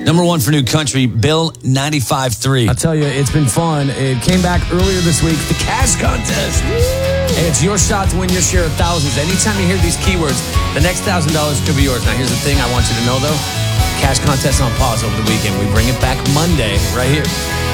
Number one for new country, Bill 95.3. I'll tell you, it's been fun. It came back earlier this week, the cash contest. And it's your shot to win your share of thousands. Anytime you hear these keywords, the next $1,000 could be yours. Now, here's the thing I want you to know, though. Cash contest on pause over the weekend. We bring it back Monday right here.